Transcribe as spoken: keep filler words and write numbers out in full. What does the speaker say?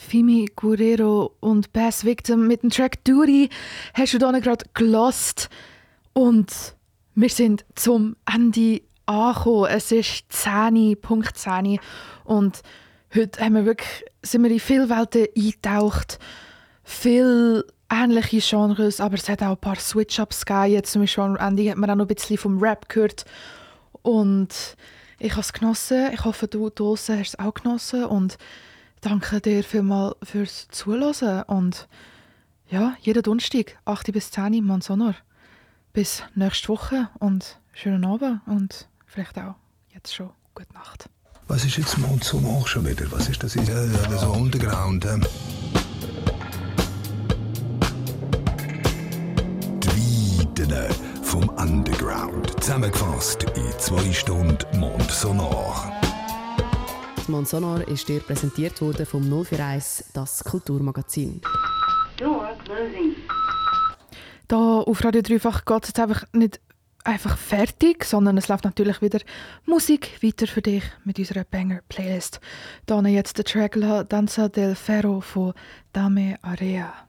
Fimi Guerrero und Bass Victim mit dem Track «Duty» hast du hier gerade gelost. Und wir sind zum Ende angekommen. Es ist zehn, Punkt zehn. Und heute haben wir wirklich, sind wir in viele Welten eingetaucht. Viele ähnliche Genres, aber es hat auch ein paar Switch-Ups gegeben. Jetzt zum Beispiel am Ende hat man auch noch ein bisschen vom Rap gehört. Und ich habe es genossen. Ich hoffe, du draussen hast es auch genossen. Und danke dir vielmals fürs Zuhören. Und ja, jeden Donnerstag, acht bis zehn, Monsonor. Bis nächste Woche und schönen Abend und vielleicht auch jetzt schon gute Nacht. Was ist jetzt Monsonor schon wieder? Was ist das? Ja, ja, so Underground. Ähm. Die Weiden vom Underground. Zusammengefasst in zwei Stunden Monsonor. Das Monsonor ist dir präsentiert worden vom null vier eins, das Kulturmagazin. Door closing. Da auf Radio dreifach geht es jetzt einfach nicht einfach fertig, sondern es läuft natürlich wieder Musik weiter für dich mit unserer Banger-Playlist. Da jetzt der Track La Danza del Ferro von Dame Area.